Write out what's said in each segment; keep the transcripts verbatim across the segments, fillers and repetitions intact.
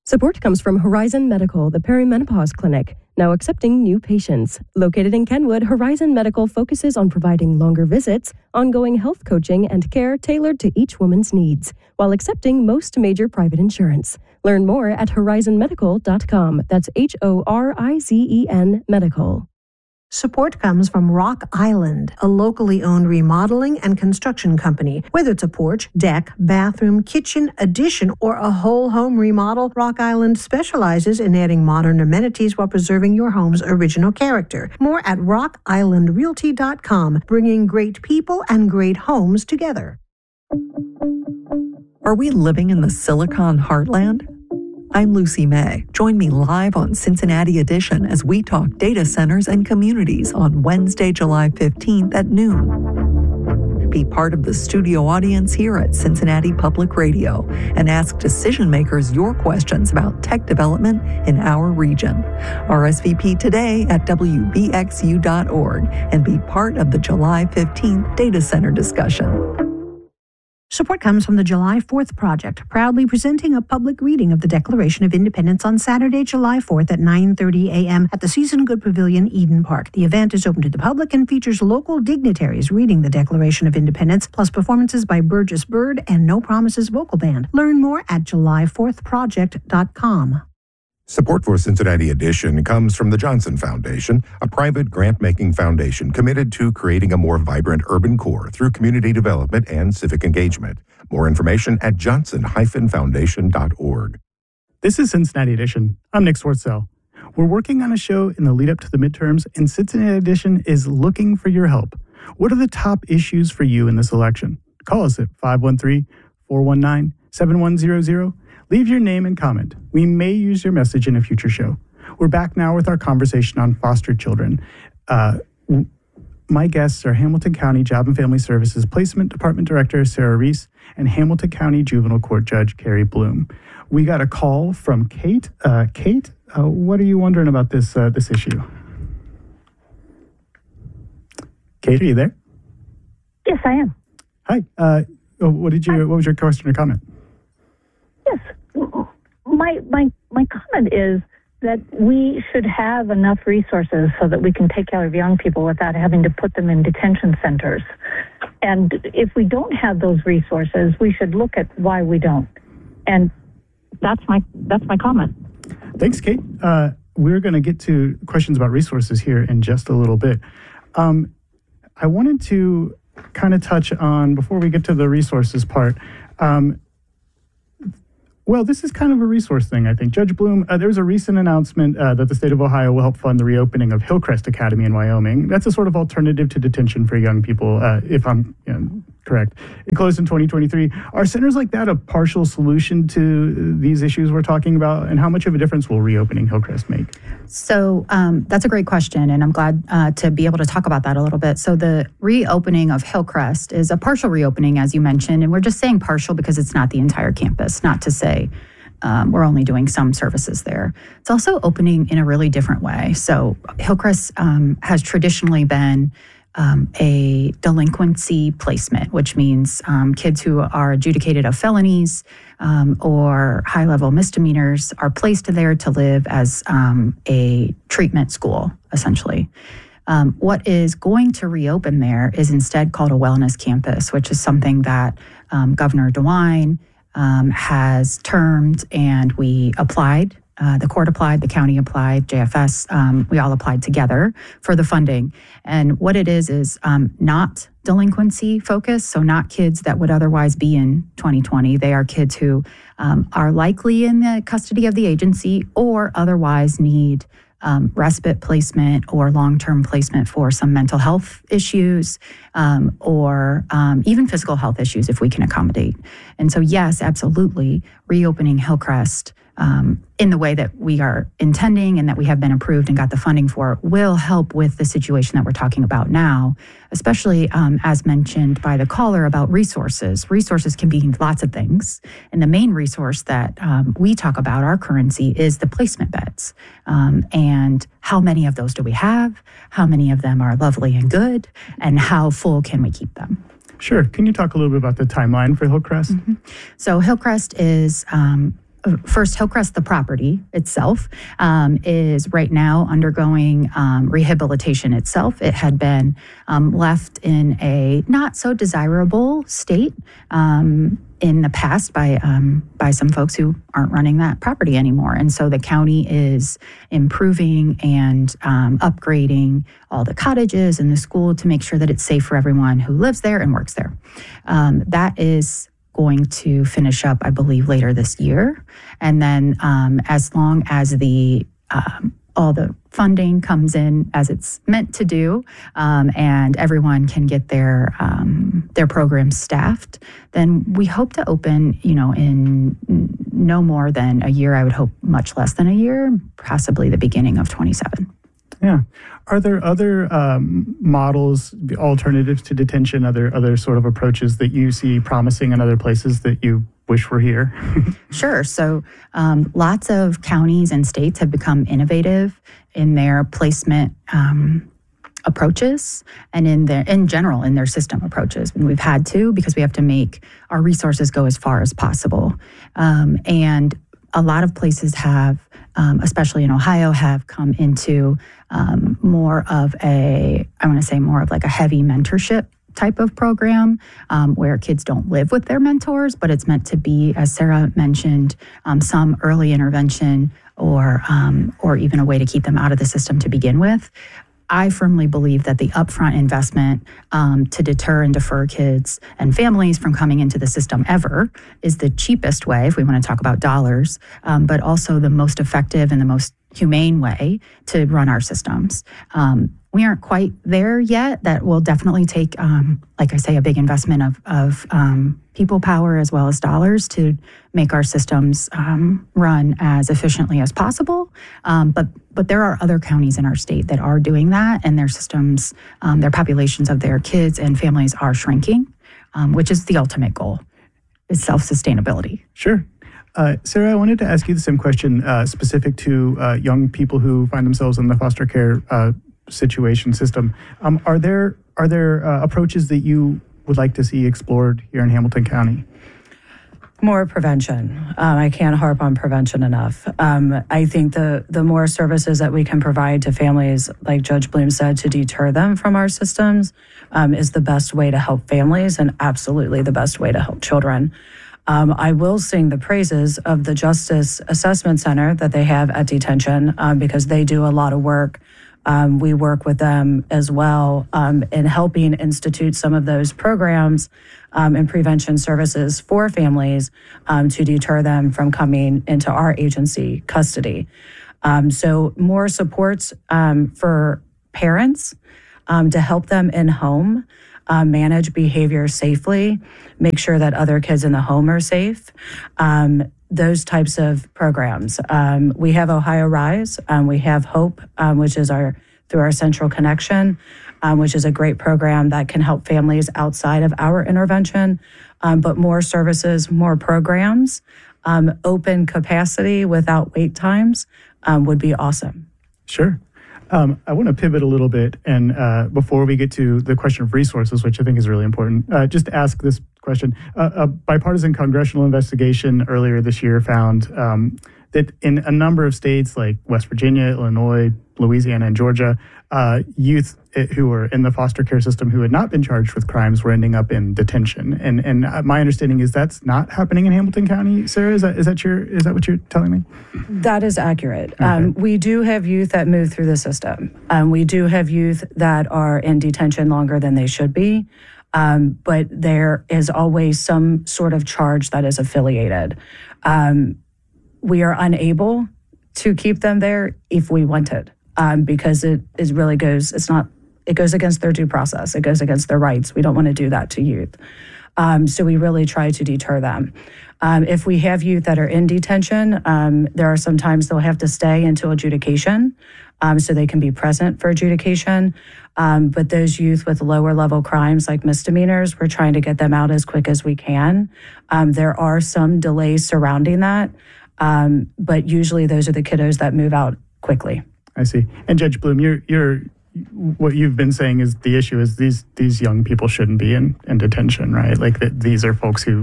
Support comes from Horizon Medical, the perimenopause clinic, now accepting new patients. Located in Kenwood, Horizon Medical focuses on providing longer visits, ongoing health coaching, and care tailored to each woman's needs, while accepting most major private insurance. Learn more at horizon medical dot com. That's H O R I Z E N medical. Support comes from Rock Island, a locally owned remodeling and construction company. Whether it's a porch, deck, bathroom, kitchen, addition, or a whole home remodel, Rock Island specializes in adding modern amenities while preserving your home's original character. More at rock island realty dot com, bringing great people and great homes together. Are we living in the Silicon Heartland? I'm Lucy May. Join me live on Cincinnati Edition as we talk data centers and communities on Wednesday, July fifteenth at noon. Be part of the studio audience here at Cincinnati Public Radio and ask decision makers your questions about tech development in our region. R S V P today at W B X U dot org and be part of the July fifteenth data center discussion. Support comes from the July fourth Project, proudly presenting a public reading of the Declaration of Independence on Saturday, July fourth at nine thirty a.m. at the Season Good Pavilion, Eden Park. The event is open to the public and features local dignitaries reading the Declaration of Independence, plus performances by Burgess Bird and No Promises Vocal Band. Learn more at july fourth project dot com. Support for Cincinnati Edition comes from the Johnson Foundation, a private grant-making foundation committed to creating a more vibrant urban core through community development and civic engagement. More information at johnson dash foundation dot org. This is Cincinnati Edition. I'm Nick Swartzel. We're working on a show in the lead up to the midterms, and Cincinnati Edition is looking for your help. What are the top issues for you in this election? Call us at five one three, four one nine, seven one zero zero. Leave your name and comment. We may use your message in a future show. We're back now with our conversation on foster children. Uh, my guests are Hamilton County Job and Family Services Placement Department Director Sarah Reese and Hamilton County Juvenile Court Judge Carrie Bloom. We got a call from Kate. Uh, Kate, uh, what are you wondering about this uh, this issue? Kate, are you there? Yes, I am. Hi. Uh, what did you? What was your question or comment? Yes. My, my, my comment is that we should have enough resources so that we can take care of young people without having to put them in detention centers. And if we don't have those resources, we should look at why we don't. And that's my, that's my comment. Thanks, Kate. Uh, we're going to get to questions about resources here in just a little bit. Um, I wanted to kind of touch on, before we get to the resources part, um, well, this is kind of a resource thing, I think. Judge Bloom, uh, there was a recent announcement uh, that the state of Ohio will help fund the reopening of Hillcrest Academy in Wyoming. That's a sort of alternative to detention for young people, uh, if I'm you know, correct. It closed in twenty twenty-three. Are centers like that a partial solution to these issues we're talking about? And how much of a difference will reopening Hillcrest make? So um, that's a great question, and I'm glad uh, to be able to talk about that a little bit. So the reopening of Hillcrest is a partial reopening, as you mentioned, and we're just saying partial because it's not the entire campus, not to say um, we're only doing some services there. It's also opening in a really different way. So Hillcrest um, has traditionally been Um, a delinquency placement, which means um, kids who are adjudicated of felonies um, or high-level misdemeanors are placed there to live as um, a treatment school, essentially. Um, what is going to reopen there is instead called a wellness campus, which is something that um, Governor DeWine um, has termed, and we applied. Uh, the court applied, the county applied, J F S, um, we all applied together for the funding. And what it is is um, not delinquency focused, so not kids that would otherwise be in twenty twenty. They are kids who um, are likely in the custody of the agency or otherwise need um, respite placement or long-term placement for some mental health issues um, or um, even physical health issues if we can accommodate. And so yes, absolutely, reopening Hillcrest Um, in the way that we are intending and that we have been approved and got the funding for will help with the situation that we're talking about now, especially um, as mentioned by the caller about resources. Resources can be lots of things. And the main resource that um, we talk about, our currency, is the placement beds. Um, and how many of those do we have? How many of them are lovely and good? And how full can we keep them? Sure. Can you talk a little bit about the timeline for Hillcrest? Mm-hmm. So Hillcrest is... Um, first, Hillcrest, the property itself, um, is right now undergoing um, rehabilitation itself. It had been um, left in a not so desirable state um, in the past by um, by some folks who aren't running that property anymore. And so the county is improving and um, upgrading all the cottages and the school to make sure that it's safe for everyone who lives there and works there. Um, that is going to finish up, I believe, later this year. And then um, as long as the um, all the funding comes in as it's meant to do, um, and everyone can get their um, their programs staffed, then we hope to open, you know, in no more than a year. I would hope much less than a year, possibly the beginning of twenty-seven. Yeah. Are there other um, models, alternatives to detention, other other sort of approaches that you see promising in other places that you wish were here? Sure. So um, lots of counties and states have become innovative in their placement um, approaches and in their, in general, in their system approaches. And we've had to, because we have to make our resources go as far as possible. Um, and a lot of places have, um, especially in Ohio, have come into um, more of a, I want to say more of like a heavy mentorship type of program um, where kids don't live with their mentors, but it's meant to be, as Sarah mentioned, um, some early intervention or um, or even a way to keep them out of the system to begin with. I firmly believe that the upfront investment um, to deter and defer kids and families from coming into the system ever is the cheapest way, if we want to talk about dollars, um, but also the most effective and the most humane way to run our systems. Um, we aren't quite there yet. That will definitely take, um, like I say, a big investment of, of um, people power as well as dollars to make our systems um, run as efficiently as possible. Um, but but there are other counties in our state that are doing that, and their systems, um, their populations of their kids and families are shrinking, um, which is the ultimate goal, is self-sustainability. Sure. Uh, Sarah, I wanted to ask you the same question uh, specific to uh, young people who find themselves in the foster care uh, situation system. Um, are there are there uh, approaches that you would like to see explored here in Hamilton County? More prevention. Um, I can't harp on prevention enough. Um, I think the the more services that we can provide to families, like Judge Bloom said, to deter them from our systems um, is the best way to help families and absolutely the best way to help children. Um, I will sing the praises of the Justice Assessment Center that they have at detention um, because they do a lot of work. Um, we work with them as well um, in helping institute some of those programs um, and prevention services for families um, to deter them from coming into our agency custody. Um, so more supports um, for parents um, to help them in home, uh, manage behavior safely, make sure that other kids in the home are safe. Um, those types of programs. Um, we have Ohio Rise, um, we have Hope, um, which is our through our Central Connection, um, which is a great program that can help families outside of our intervention, um, but more services, more programs, um, open capacity without wait times um, would be awesome. Sure. Um, I want to pivot a little bit, and uh, before we get to the question of resources, which I think is really important, uh, just to ask this question. Uh, a bipartisan congressional investigation earlier this year found um, that in a number of states like West Virginia, Illinois, Louisiana, and Georgia, uh, youth who were in the foster care system who had not been charged with crimes were ending up in detention. And and my understanding is that's not happening in Hamilton County. Sarah, is that is that your is that what you're telling me? That is accurate. Okay. Um, we do have youth that move through the system. Um, we do have youth that are in detention longer than they should be. Um, but there is always some sort of charge that is affiliated. Um, we are unable to keep them there if we wanted, um, because it is really goes, it's not, it goes against their due process. It goes against their rights. We don't want to do that to youth. Um, so we really try to deter them. Um, if we have youth that are in detention, um, there are sometimes they'll have to stay until adjudication, um, so they can be present for adjudication. Um, but those youth with lower level crimes like misdemeanors, we're trying to get them out as quick as we can. Um, there are some delays surrounding that, um, but usually those are the kiddos that move out quickly. I see. And Judge Bloom, you're you're what you've been saying is the issue is these these young people shouldn't be in, in detention, right? Like that these are folks who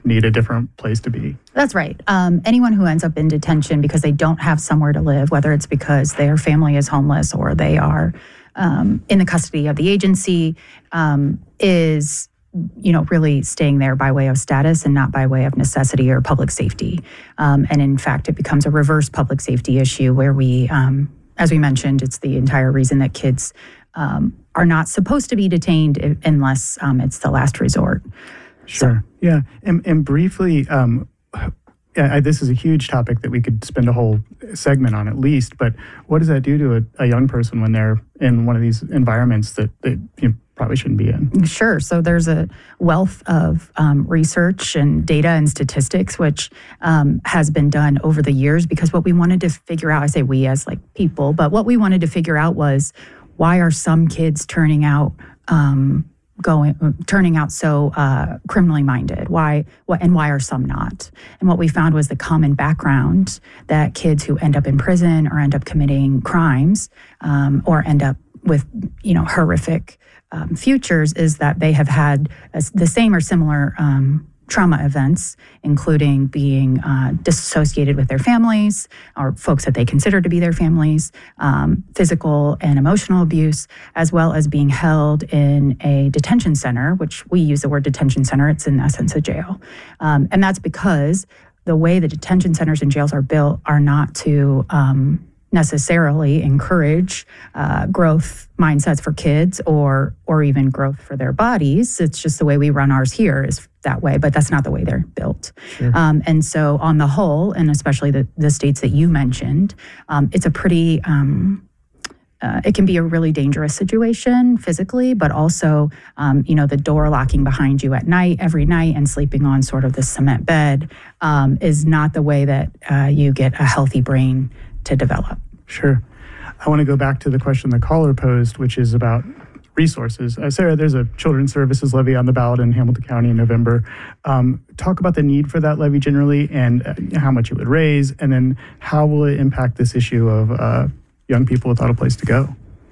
need a different place to be. That's right. Um, anyone who ends up in detention because they don't have somewhere to live, whether it's because their family is homeless or they are um, in the custody of the agency, um, is you know, really staying there by way of status and not by way of necessity or public safety. Um, and in fact, it becomes a reverse public safety issue where we, um, as we mentioned, it's the entire reason that kids um, are not supposed to be detained unless um, it's the last resort. Sure. So. Yeah. And, and briefly, um, yeah, this is a huge topic that we could spend a whole segment on at least, but what does that do to a, a young person when they're in one of these environments that they you know, probably shouldn't be in? Sure. So there's a wealth of um, research and data and statistics, which um, has been done over the years, because what we wanted to figure out, I say we as like people, but what we wanted to figure out was, why are some kids turning out um, going turning out so uh, criminally minded? Why what and why are some not? And what we found was the common background that kids who end up in prison or end up committing crimes um, or end up with you know horrific um, futures is that they have had a, the same or similar um, trauma events, including being uh, disassociated with their families or folks that they consider to be their families, um, physical and emotional abuse, as well as being held in a detention center, which we use the word detention center. It's in essence a jail. Um, and that's because the way the detention centers and jails are built are not to um, necessarily encourage uh, growth mindsets for kids or or even growth for their bodies. It's just the way we run ours here is that way, but that's not the way they're built. Sure. Um, and so on the whole, and especially the, the states that you mentioned, um, it's a pretty, um, uh, it can be a really dangerous situation physically, but also, um, you know, the door locking behind you at night, every night, and sleeping on sort of the cement bed um, is not the way that uh, you get a healthy brain to develop. Sure. I want to go back to the question the caller posed, which is about resources. Uh, Sarah, there's a children's services levy on the ballot in Hamilton County in November. Um, talk about the need for that levy generally and uh, how much it would raise, and then how will it impact this issue of uh, young people without a place to go?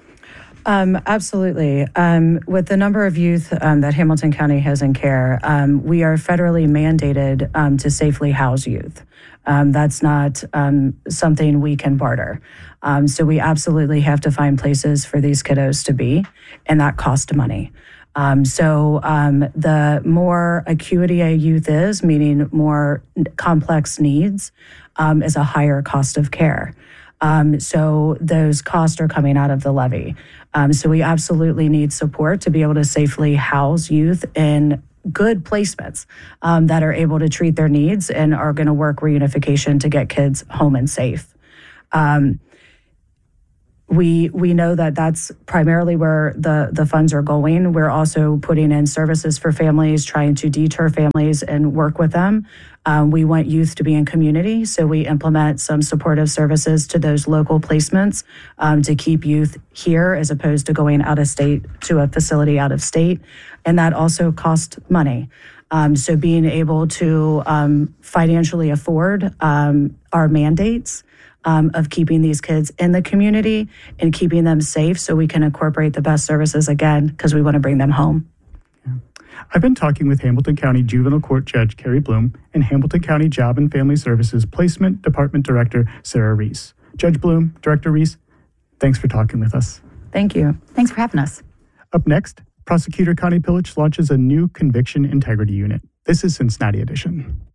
Um, absolutely. Um, with the number of youth um, that Hamilton County has in care, um, we are federally mandated um, to safely house youth. Um, that's not um, something we can barter. Um, so we absolutely have to find places for these kiddos to be, and that costs money. Um, so um, the more acuity a youth is, meaning more complex needs, um, is a higher cost of care. Um, so those costs are coming out of the levy. Um, so we absolutely need support to be able to safely house youth in good placements um, that are able to treat their needs and are going to work reunification to get kids home and safe. Um, we we know that that's primarily where the, the funds are going. We're also putting in services for families, trying to deter families and work with them. Um, we want youth to be in community, so we implement some supportive services to those local placements um, to keep youth here as opposed to going out of state to a facility out of state. And that also costs money. Um, so being able to um, financially afford um, our mandates um, of keeping these kids in the community and keeping them safe so we can incorporate the best services again, because we want to bring them home. Yeah. I've been talking with Hamilton County Juvenile Court Judge Carrie Bloom and Hamilton County Job and Family Services Placement Department Director Sarah Reese. Judge Bloom, Director Reese, thanks for talking with us. Thank you. Thanks for having us. Up next, Prosecutor Connie Pillich launches a new conviction integrity unit. This is Cincinnati Edition.